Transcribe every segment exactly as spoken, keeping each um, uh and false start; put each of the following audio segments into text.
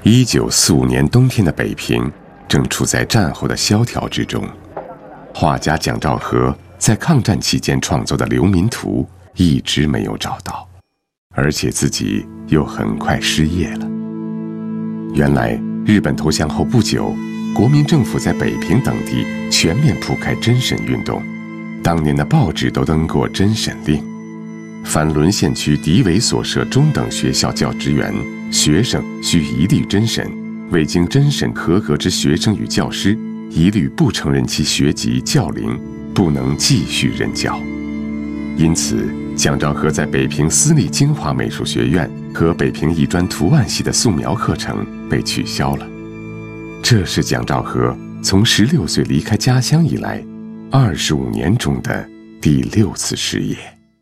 一九四五年冬天的北平正处在战后的萧条之中，画家蒋兆和在抗战期间创作的《流民图》一直没有找到，而且自己又很快失业了。原来日本投降后不久，国民政府在北平等地全面铺开侦审运动，当年的报纸都登过侦审令，凡沦陷区敌伪所设中等学校教职员、学生需一律侦审，未经侦审合格之学生与教师，一律不承认其学籍教龄，不能继续任教。因此，蒋兆和在北平私立京华美术学院和北平艺专图案系的素描课程被取消了。这是蒋兆和从十六岁离开家乡以来，二十五年中的第六次失业。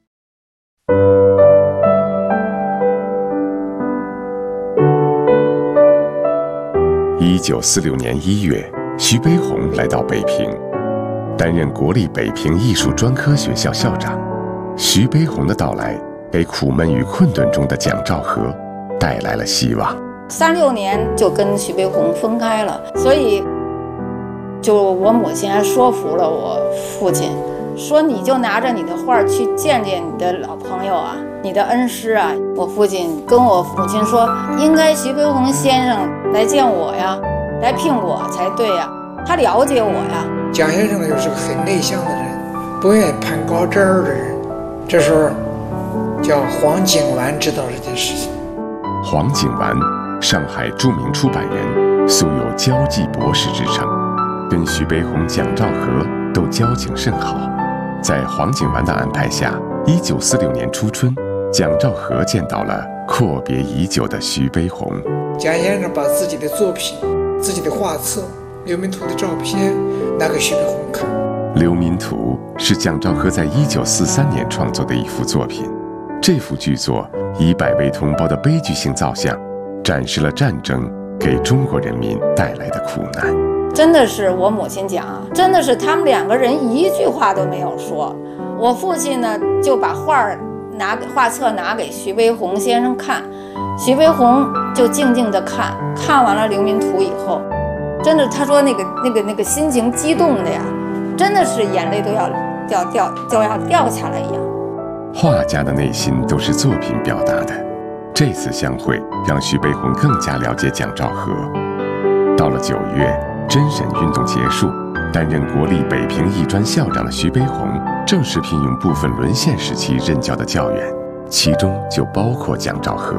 一九四六年一月，徐悲鸿来到北平，担任国立北平艺术专科学校校长。徐悲鸿的到来，给苦闷与困顿中的蒋兆和带来了希望。 三六年就跟徐悲鸿分开了，所以就我母亲还说服了我父亲，说你就拿着你的画去见见你的老朋友啊，你的恩师啊。我父亲跟我母亲说，应该徐悲鸿先生来见我呀，来聘我才对呀，他了解我呀。 蒋先生呢又是个很内向的人，不愿意攀高枝儿的人。这时候叫黄景完知道这件事情。 黄景完，上海著名出版人，素有交际博士之称，跟徐悲鸿、蒋兆和都交情甚好。在黄景完的安排下，一九四六年初春，蒋兆和见到了阔别已久的徐悲鸿。 蒋先生把自己的作品、自己的画册、流民图的照片拿给徐悲鸿看。 《流民图》是蒋兆和在一九四三年创作的一幅作品。这幅巨作以百位同胞的悲剧性造像，展示了战争给中国人民带来的苦难。 真的是我母亲讲啊，真的是他们两个人一句话都没有说。我父亲呢就把画拿画册拿给徐悲鸿先生看，徐悲鸿就静静地看，看完了《流民图》以后，真的他说那个那个那个心情激动的呀，真的是眼泪都要掉掉就要掉下来一样。 画家的内心都是作品表达的，这次相会让徐悲鸿更加了解蒋兆和。到了九月，侦审运动结束，担任国立北平艺专校长的徐悲鸿正式聘用部分沦陷时期任教的教员，其中就包括蒋兆和。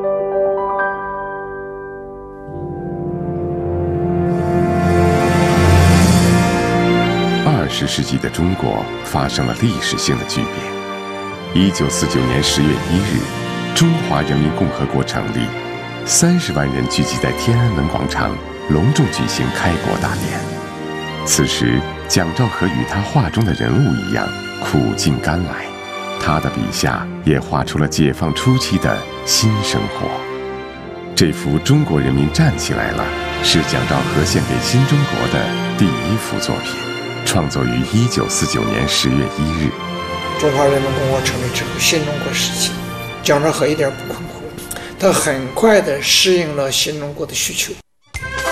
二十世纪的中国发生了历史性的巨变。一九四九年十月一日，中华人民共和国成立，三十万人聚集在天安门广场，隆重举行开国大典。此时，蒋兆和与他画中的人物一样，苦尽甘来，他的笔下也画出了解放初期的新生活。这幅《中国人民站起来了》是蒋兆和献给新中国的第一幅作品，创作于一九四九年十月一日。 中华人民共和国成立之后，新中国时期，蒋兆和一点不困惑，他很快地适应了新中国的需求。